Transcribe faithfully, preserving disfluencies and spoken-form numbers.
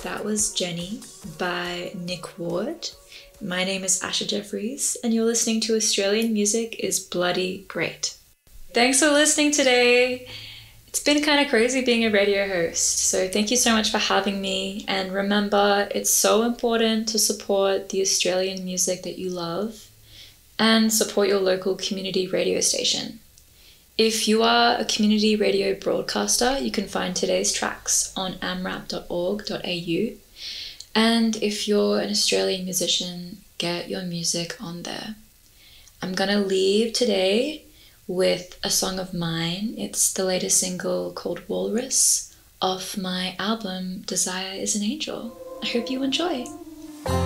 that was Jenny by Nick Ward. My name is Asha Jeffries, and you're listening to Australian Music is Bloody Great. Thanks for listening today. It's been kind of crazy being a radio host, so thank you so much for having me. And remember, it's so important to support the Australian music that you love and support your local community radio station. If you are a community radio broadcaster, you can find today's tracks on amrap dot org dot a u. And if you're an Australian musician, get your music on there. I'm gonna leave today with a song of mine. It's the latest single called Walrus off my album Desire is an Angel. I hope you enjoy.